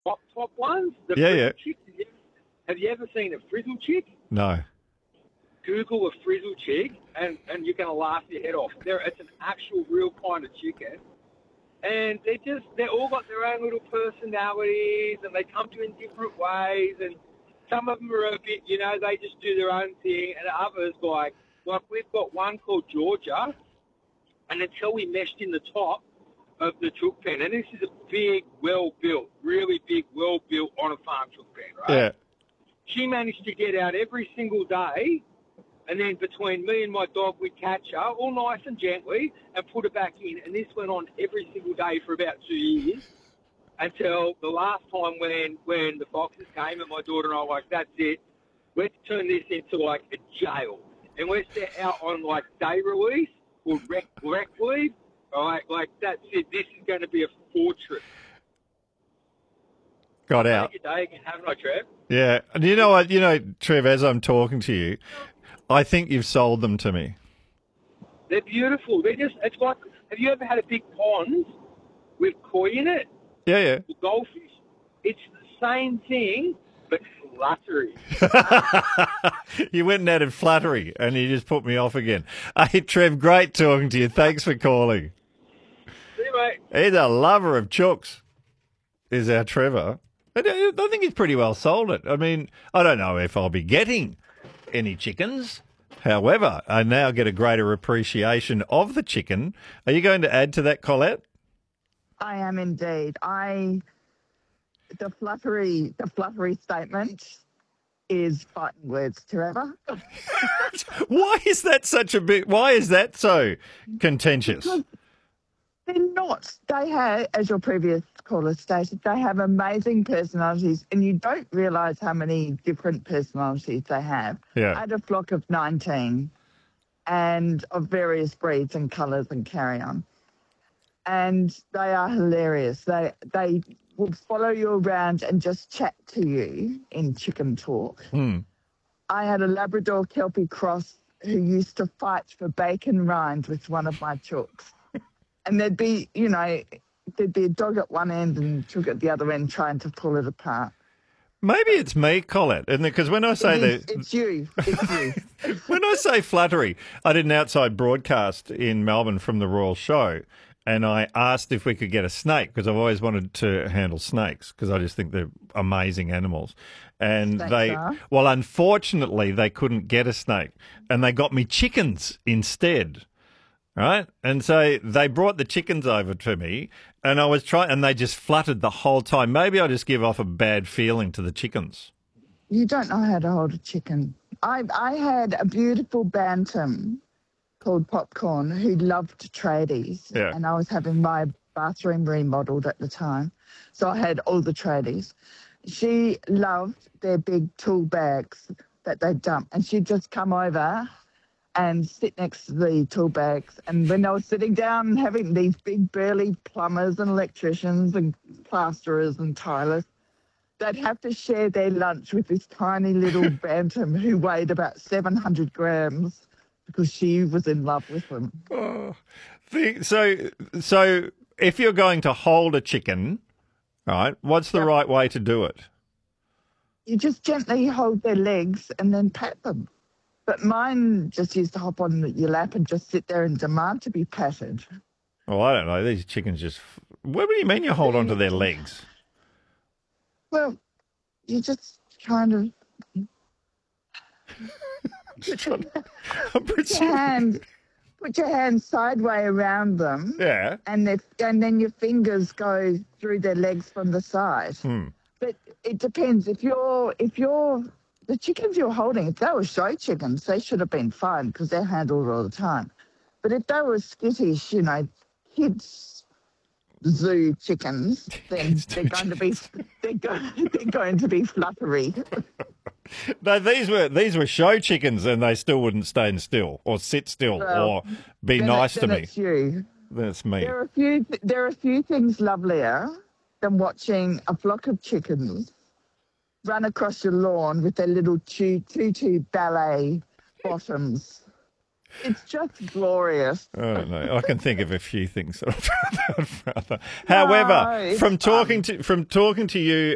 top ones. The Yeah, frizzle yeah. chicks. Have you ever seen a frizzle chick? No. Google a frizzle chick, and you're going to laugh your head off. It's an actual real kind of chicken. And they're all got their own little personalities, and they come to you in different ways. And some of them are a bit, they just do their own thing. And others, like we've got one called Georgia, and until we meshed in the top of the chook pen, and this is a big, well-built, really big, well-built on-a-farm chook pen, right? Yeah. She managed to get out every single day, and then between me and my dog, we'd catch her all nice and gently and put her back in. And this went on every single day for about 2 years until the last time when the foxes came and my daughter and I were like, that's it. Let's turn this into like a jail. And we're set out on like day release or rec leave. All right, like that's it. This is going to be a fortress. Got out. Good day again, haven't I, Trev? Yeah. And you know what? Trev, as I'm talking to you, I think you've sold them to me. They're beautiful. It's like, have you ever had a big pond with koi in it? Yeah, yeah. Goldfish. It's the same thing, but fluttery. You went and added flattery, and you just put me off again. Hey, Trev, great talking to you. Thanks for calling. See you, mate. He's a lover of chooks, is our Trevor. I think he's pretty well sold it. I mean, I don't know if I'll be getting any chickens. However, I now get a greater appreciation of the chicken. Are you going to add to that, Colette? I am indeed. The fluttery statement is fighting words, Trevor. Why is that so contentious? Because they're not. They have, as your previous caller stated, they have amazing personalities, and you don't realise how many different personalities they have. Yeah. I had a flock of 19 and of various breeds and colours and carry on. And they are hilarious. They will follow you around and just chat to you in chicken talk. I had a Labrador Kelpie cross who used to fight for bacon rind with one of my chooks. And there'd be a dog at one end and chook at the other end trying to pull it apart. Maybe it's me, Colette, isn't it? Because when I say it's you. when I say flattery, I did an outside broadcast in Melbourne from the Royal Show, and I asked if we could get a snake because I've always wanted to handle snakes because I just think they're amazing animals. And unfortunately, they couldn't get a snake, and they got me chickens instead. Right? And so they brought the chickens over to me, and I was and they just fluttered the whole time. Maybe I just give off a bad feeling to the chickens. You don't know how to hold a chicken. I had a beautiful bantam called Popcorn who loved tradies. Yeah. And I was having my bathroom remodeled at the time. So I had all the tradies. She loved their big tool bags that they dump, and she'd just come over and sit next to the tool bags. And when they were sitting down having these big burly plumbers and electricians and plasterers and tilers, they'd have to share their lunch with this tiny little bantam who weighed about 700 grams because she was in love with them. Oh, so if you're going to hold a chicken, right, what's the right way to do it? You just gently hold their legs and then pat them. But mine just used to hop on your lap and just sit there and demand to be patted. Oh, I don't know. These chickens just... What do you mean you hold onto their legs? Well, you just kind of... Put your hand sideways around them. Yeah. And then your fingers go through their legs from the side. But it depends. If you're the chickens you're holding, if they were show chickens, they should have been fine because they're handled all the time. But if they were skittish, kids zoo chickens, then they're going to be fluttery. No, these were show chickens, and they still wouldn't stand still or sit still or be nice to me. That's you. That's me. There are a few things lovelier than watching a flock of chickens run across your lawn with their little tutu ballet bottoms. It's just glorious. I don't know. I can think of a few things that I'd rather. However, from talking to you